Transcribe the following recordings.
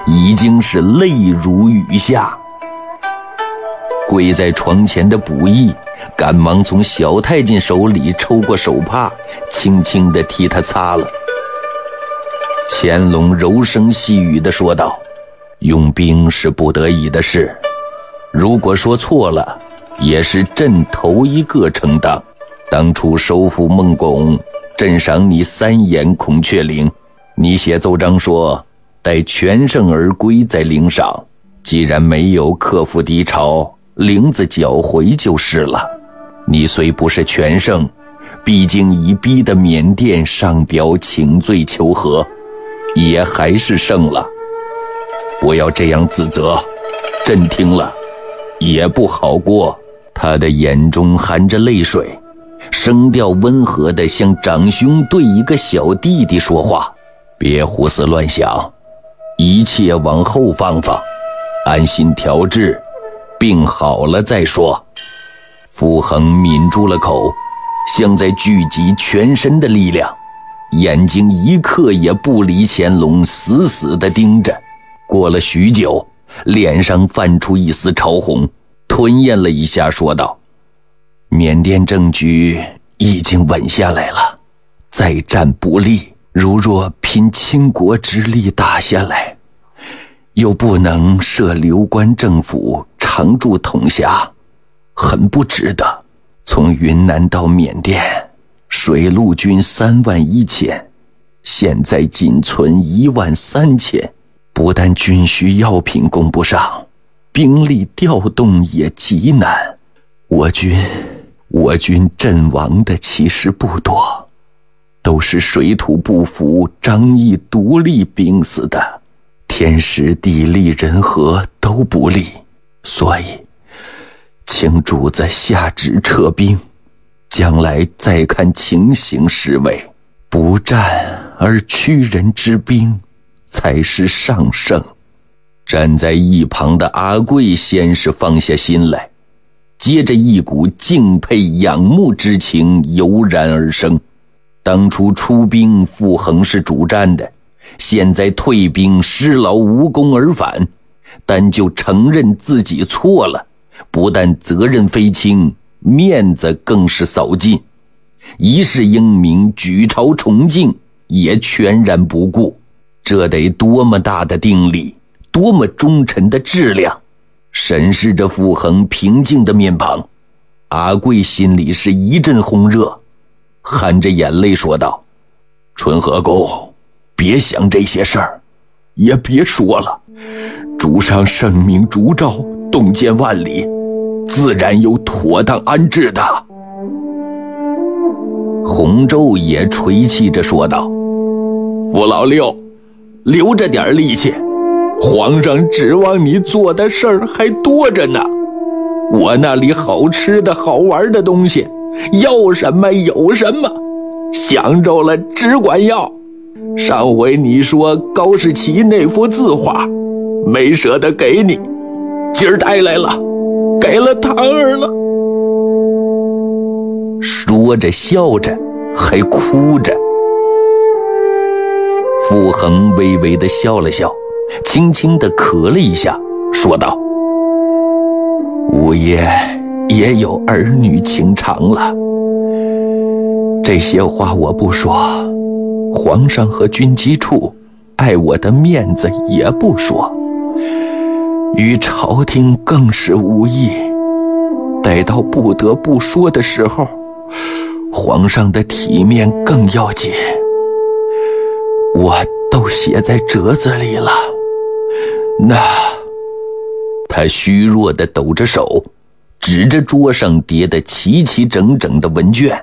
已经是泪如雨下。跪在床前的卜义赶忙从小太监手里抽过手帕，轻轻地替他擦了。乾隆柔声细语地说道：用兵是不得已的事，如果说错了，也是朕头一个承当。当初收复孟拱，朕赏你3眼孔雀翎，你写奏章说待全胜而归再领赏，既然没有克服敌巢，翎子缴回就是了。你虽不是全胜，毕竟已逼得缅甸上表请罪求和，也还是胜了。不要这样自责，朕听了也不好过。他的眼中含着泪水，声调温和地像长兄对一个小弟弟说话。别胡思乱想，一切往后放放，安心调治，病好了再说。傅恒抿住了口，像在聚集全身的力量，眼睛一刻也不离乾隆，死死地盯着。过了许久，脸上泛出一丝潮红，吞咽了一下，说道：缅甸政局已经稳下来了，再战不利，如若拼倾国之力打下来，又不能设流官政府常驻统辖，很不值得。从云南到缅甸，水陆军31000，现在仅存13000，不但军需药品供不上，兵力调动也极难。我军阵亡的其实不多，都是水土不服、张毅独立病死的，天时地利人和都不利，所以请主子下旨撤兵，将来再看情形是为。不战而屈人之兵，才是上圣。站在一旁的阿贵先是放下心来，接着一股敬佩仰慕之情油然而生。当初出兵傅恒是主战的，现在退兵失劳无功而返，但就承认自己错了，不但责任非轻，面子更是扫尽。一世英名，举朝崇敬，也全然不顾。这得多么大的定力，多么忠臣的质量。审视着傅恒平静的面庞，阿贵心里是一阵红热，含着眼泪说道：纯和公，别想这些事儿，也别说了。主上圣明烛照，洞见万里，自然有妥当安置的。洪昼也垂泣着说道：傅老六，留着点力气，皇上指望你做的事儿还多着呢。我那里好吃的好玩的东西，要什么有什么，想着了只管要。上回你说高士奇那幅字画，没舍得给你，今儿带来了，给了堂儿了。说着笑着，还哭着。傅恒微微地笑了笑，轻轻地咳了一下，说道：吾爷也有儿女情长了。这些话我不说，皇上和军机处碍我的面子也不说，与朝廷更是无益。待到不得不说的时候，皇上的体面更要紧，我都写在折子里了。那……他虚弱地抖着手，指着桌上叠得齐齐整整的文卷，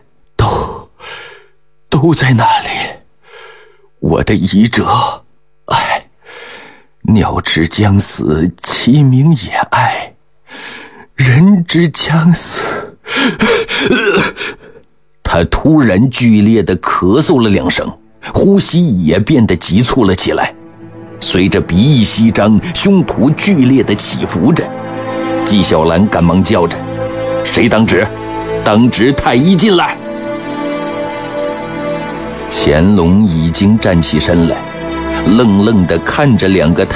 都在那里。我的遗折，鸟之将死，其鸣也哀；人之将死……他突然剧烈地咳嗽了2声，呼吸也变得急促了起来，随着鼻翼翕张，胸脯剧烈地起伏着。纪晓岚赶忙叫着：谁当值？当值太医进来。乾隆已经站起身来，愣愣地看着2个